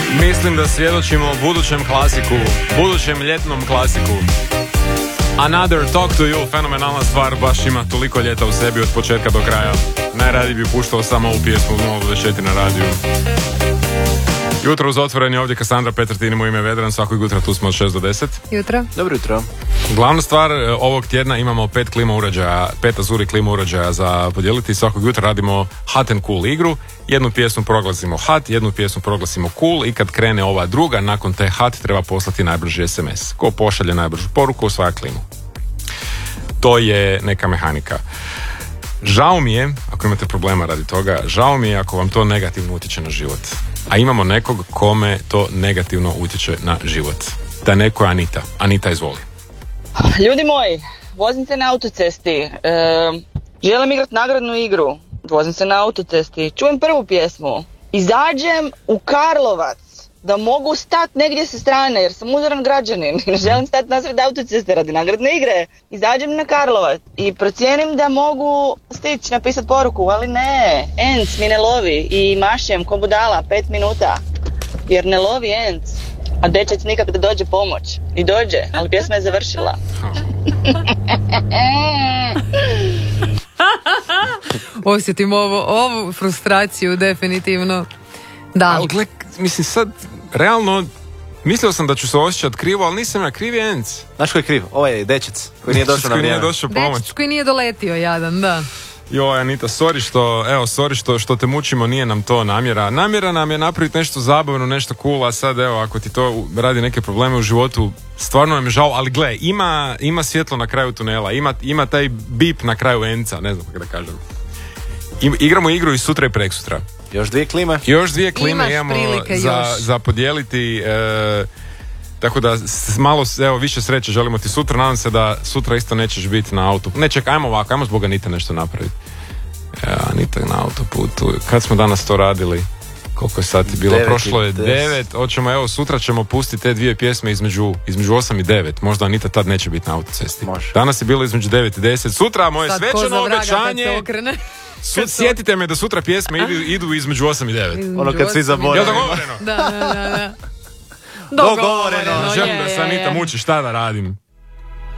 Mislim da svjedočimo budućem klasiku, budućem ljetnom klasiku. Another Talk to You, fenomenalna stvar, baš ima toliko ljeta u sebi od početka do kraja. Najradije bi puštao samo ovu pjesmu u 024 na radiju. Jutro uz otvoreni, ovdje Kassandra Petrtin, u ime Vedran, svakog jutra tu smo od 6 do 10. Jutro. Dobro jutro. Glavna stvar ovog tjedna imamo 5 klima uređaja, 5 Azuri klima uređaja za podijeliti. Svakog jutra radimo hot and cool igru. Jednu pjesmu proglasimo hot, jednu pjesmu proglasimo cool i kad krene ova druga, nakon te hot treba poslati najbrži SMS. Ko pošalje najbržu poruku osvaja klimu. To je neka mehanika. Žao mi je, ako imate problema radi toga, žao mi je ako vam to negativno utječe na život. A imamo nekog kome to negativno utječe na život. Ta neko je Anita. Anita, izvoli. Ljudi moji, vozim se na autocesti. Želim igrati nagradnu igru. Vozim se na autocesti. Čujem prvu pjesmu. Izađem u Karlovac da mogu stati negdje sa strane jer sam uzoran građanin i ne želim stati nasred autoceste radi nagradne igre. Izađem na Karlovac i procijenim da mogu stići napisati poruku, ali ne, ENC mi ne lovi i mašem ko budala 5 minuta jer ne lovi ENC, a dečec nikak da dođe pomoć. I dođe, ali pjesma je završila. Osjetim ovu frustraciju definitivno. Da. Ali gle, mislim sad, realno, mislio sam da ću se osjećati krivo, ali nisam ja kriv je ENC. Znaš ko je kriv? Ovo je dečec koji nije došao na Koji nije vrijeme. došao pomoć. Dečec koji nije doletio jadan, da. Joj, Anita, sorry što te mučimo, nije nam to namjera. Namjera nam je napraviti nešto zabavno, nešto cool, a sad evo, ako ti to radi neke probleme u životu, stvarno nam je žao, ali gle, ima svjetlo na kraju tunela, ima taj bip na kraju enca, ne znam kako da kažem. Igramo igru i sutra i preksutra. Još dvije klime. Još dvije klime Imaš imamo prilike za podijeliti, tako da malo evo, više sreće želimo ti sutra. Nadam se da sutra isto nećeš biti na autu. Ne, čekaj, ajmo zbog Anite nešto napraviti. Anita na autoputu. Kad smo danas to radili? Koliko je sati bilo? Prošlo je 9. Hoćemo, evo, sutra ćemo pustiti te dvije pjesme između 8 i 9. Možda Anita tad neće biti na autocesti. Može. Danas je bilo između 9 i 10. Sutra moje Sad svečano obećanje. Sjetite me da sutra pjesme idu između 8 i 9. Ono kad svi zaboravimo. Jel dogovoreno? Da. Dogovoreno. Želim da se Anita muči, šta da radim?